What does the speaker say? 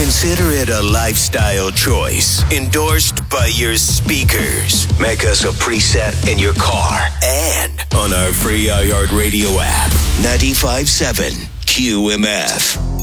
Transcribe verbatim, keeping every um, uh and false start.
Consider it a lifestyle choice endorsed by your speakers. Make us a preset in your car and on our free iHeartRadio app. ninety-five point seven Q M F.